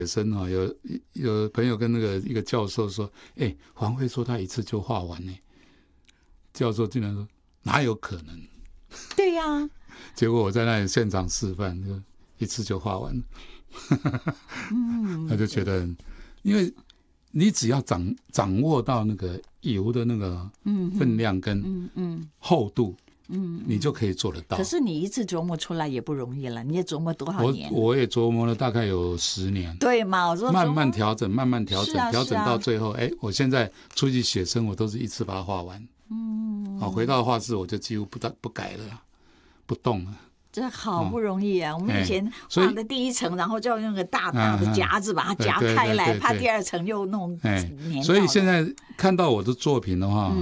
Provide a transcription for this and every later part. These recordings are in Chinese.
生啊，有朋友跟那个一个教授说，黄慧说他一次就画完呢。教授竟然说哪有可能？ 对呀， 结果我在那里现场示范，就一次就画完了。他就觉得，因为你只要掌握到那个油的那个分量跟厚度，你就可以做得到。 可是你一次琢磨出来也不容易了，你也琢磨多少年？ 我也琢磨了大概有10年。 对嘛？我说慢慢调整，慢慢调整，调整到最后，我现在出去写生，我都是一次把它画完。回到画室我就几乎不改了，不动了。 这好不容易啊！我们以前画的第一层，然后就要用个大的夹子把它夹开来，怕第二层又弄粘。 所以现在看到我的作品的话，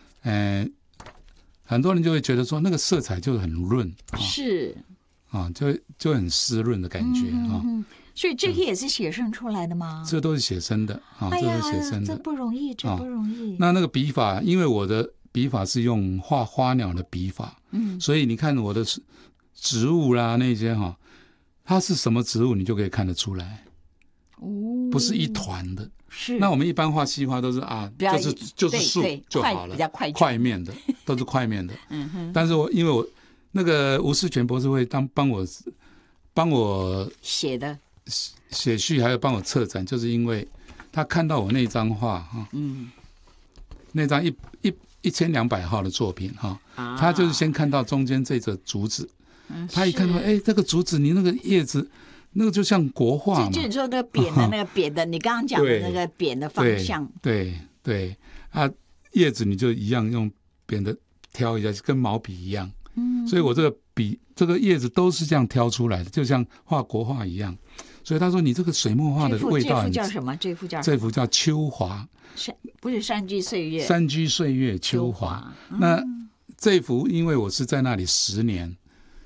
很多人就会觉得说那个色彩就很润， 是啊，就很湿润的感觉啊。 所以这些也是写生出来的吗？ 这都是写生的啊，这是写生的， 这不容易，这不容易。 那个笔法，因为我的笔法是用画花鸟的笔法，所以你看我的植物啦那些哈，它是什么植物你就可以看得出来，不是一团的。 是。 那我们一般画西花都是就是树就好了， 比较块面的都是块面的。但是因为我那个吴世全博士会帮我写序，还有帮我策展，就是因为他看到我那张画哈，那张1200号的作品哈，他就是先看到中间这个竹子，他一看到这个竹子你那个叶子那个就像国画嘛， 就你说那个扁的，你刚刚讲的那个扁的方向， 对啊，叶子你就一样用扁的挑一下，跟毛笔一样，所以我这个叶子都是这样挑出来的，就像画国画一样。所以他说你这个水墨画的味道很。 这幅叫什么？ 这幅叫秋华， 不是山居岁月。 山居岁月秋华。那这幅因为我是在那里10年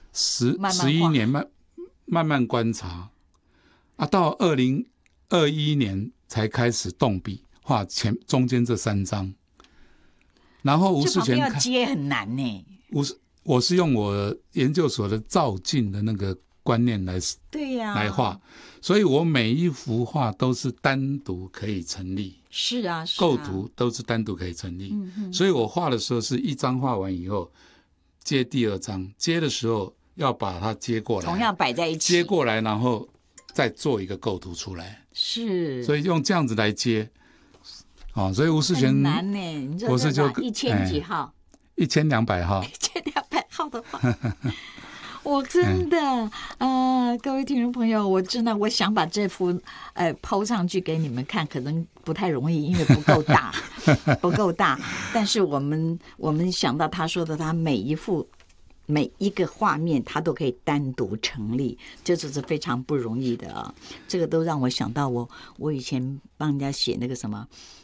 ，11年慢慢观察啊，到2021年才开始动笔画中间这3张。然后吴世全要接很难呢。 我是用我研究所的照镜的那个观念来画，所以我每一幅画都是单独可以成立。 是啊， 构图都是单独可以成立。所以我画的时候是一张画完以后接第2张，接的时候要把它接过来， 同样摆在一起， 接过来然后再做一个构图出来。 是， 所以用这样子来接。所以吴世全很难呢。你说1000几号 ？1200号。 1200号的话。我真的各位听众朋友，我真的我想把这幅抛上去给你们看，可能不太容易，因为不够大，不够大。但是我们想到他说的，他每一个画面，他都可以单独成立，这就是非常不容易的啊。这个都让我想到我以前帮人家写那个什么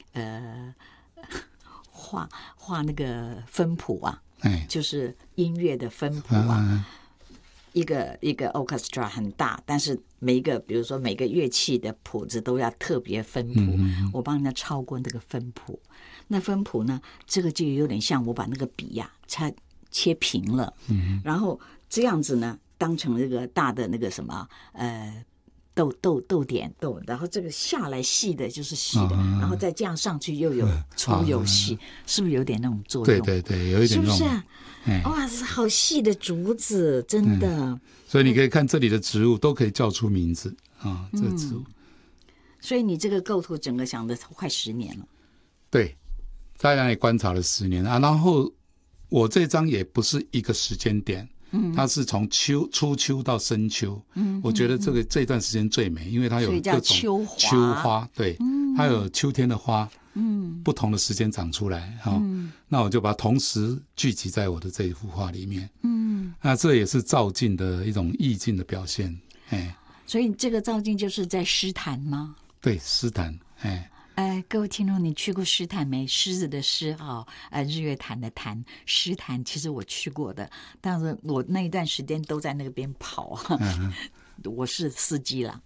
画那个分谱啊，就是音乐的分谱啊。一个 orchestra 很大，但是比如说每个乐器的谱子都要特别分谱。我帮人家抄过那个分谱，那分谱呢，这个就有点像我把那个笔呀切平了，然后这样子呢，当成这个大的那个什么豆点，然后这个下来细的就是细的，然后再这样上去又有粗有细，是不是有点那种作用？ 对，有一点那种， 是不是？哇，这好细的竹子，真的。 所以你可以看这里的植物都可以叫出名字啊，这个植物。 所以你这个构图整个想的快10年了。 对，在那里观察了10年啊。然後我这张也不是一个时间点，它是从初秋到深秋。我觉得这段时间最美，因为它有各种秋花，对，它有秋天的花。不同的时间长出来，那我就把它同时聚集在我的这一幅画里面。那这也是照镜的一种意境的表现。 所以这个照镜就是在诗坛吗？ 对，诗坛。 各位听众，你去过诗坛没？狮子的狮日月潭的潭，诗坛其实我去过的，但是我那一段时间都在那边跑。我是司机啦，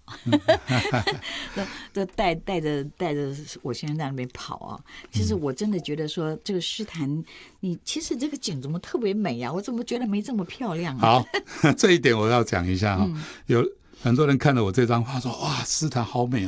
都带着我先生在那边跑啊。其实我真的觉得说，这个诗坛，你其实这个景怎么特别美啊？我怎么觉得没这么漂亮啊？ 好，这一点我要讲一下有很多人看了我这张画说，哇，诗坛好美，